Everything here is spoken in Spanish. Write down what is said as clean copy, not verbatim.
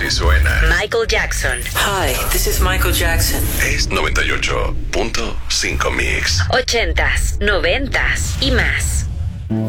si suena. Michael Jackson. Hi, this is Michael Jackson. Es 98.5 Mix. 80s, 90s y más.